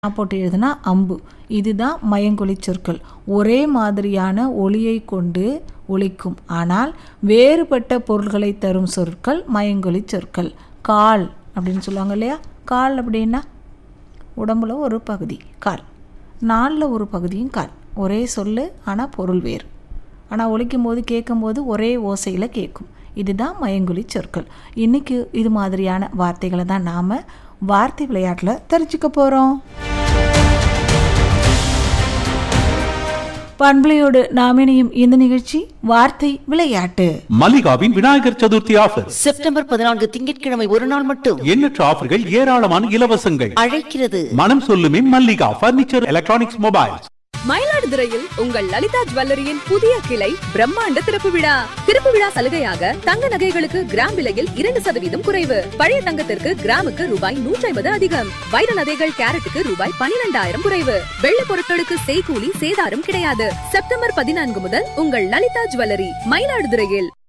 போட்டு எழுதுனா அம்பு. இதுதான் மயங்கொலி சொற்கள். ஒரே மாதிரியான ஒலியை கொண்டு ஒலிக்கும், ஆனால் வேறுபட்ட பொருள்களை தரும் சொற்கள் மயங்கொலி சொற்கள். கால் அப்படின்னு சொல்லுவாங்க இல்லையா? கால் அப்படின்னா உடம்புல ஒரு பகுதி கால், நாளில் ஒரு பகுதியும் கால். ஒரே சொல்லு ஆனால் பொருள் வேறு, ஆனால் ஒலிக்கும் போது கேட்கும்போது ஒரே ஓசையில் கேட்கும். இதுதான் மயங்கொலி சொற்கள். இன்றைக்கி இது மாதிரியான வார்த்தைகளை தான் நாம் வார்த்தை விளையாட்டில் தெரிஞ்சுக்க போகிறோம். பண்பலையோடு நாம் இணையும் இந்த நிகழ்ச்சி வார்த்தை விளையாட்டு. மல்லிகாவின் விநாயகர் சதுர்த்தி ஆஃபர் செப்டம்பர் 14 திங்கட்கிழமை ஒரு நாள் மட்டும். எண்ணற்ற ஆஃபர்கள், ஏராளமான இலவசங்கள் அழைக்கிறது. மனம் சொல்லுமே மல்லிகா பர்னிச்சர், எலக்ட்ரானிக்ஸ், மொபைல்ஸ். மயிலாடுதுறையில் உங்கள் லலிதா ஜுவல்லரியின் புதிய கிளை பிரம்மாண்ட திறப்பு விழா. திறப்பு விழா சலுகையாக தங்க நகைகளுக்கு கிராம் விலையில் 2% குறைவு. பழைய தங்கத்திற்கு கிராமுக்கு ரூபாய் 150 அதிகம். வைர நகைகள் கேரட்டுக்கு ரூபாய் 12,000 குறைவு. வெள்ளி பொருட்களுக்கு செய்கூலி சேதாரம் கிடையாது. செப்டம்பர் 14 முதல் உங்கள் லலிதா ஜுவல்லரி மயிலாடுதுறையில்.